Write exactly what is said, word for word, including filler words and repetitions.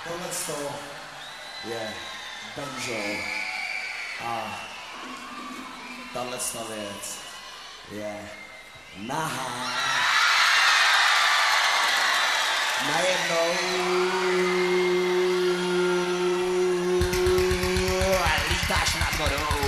tohleto je banjo a tato věc je nahá. Najednou lítáš nad vodou.